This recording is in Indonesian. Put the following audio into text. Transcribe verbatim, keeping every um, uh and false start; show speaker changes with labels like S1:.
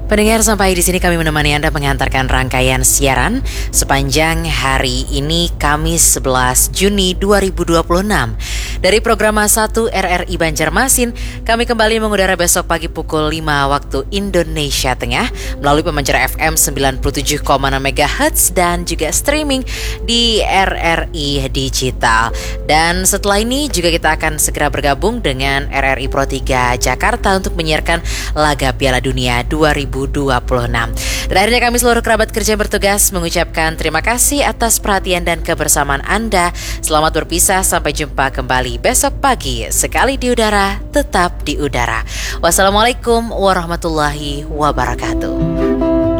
S1: Pendengar, sampai di sini kami menemani Anda mengantarkan rangkaian siaran sepanjang hari ini Kamis sebelas Juni dua ribu dua puluh enam. Dari Programa satu R R I Banjarmasin, kami kembali mengudara besok pagi pukul lima waktu Indonesia Tengah melalui pemancar F M sembilan puluh tujuh koma enam megahertz dan juga streaming di R R I Digital. Dan setelah ini juga kita akan segera bergabung dengan R R I Pro tiga Jakarta untuk menyiarkan laga Piala Dunia dua ribu dua puluh enam. Dan akhirnya kami seluruh kerabat kerja yang bertugas mengucapkan terima kasih atas perhatian dan kebersamaan Anda. Selamat berpisah, sampai jumpa kembali besok pagi. Sekali di udara, tetap di udara. Wassalamualaikum warahmatullahi wabarakatuh.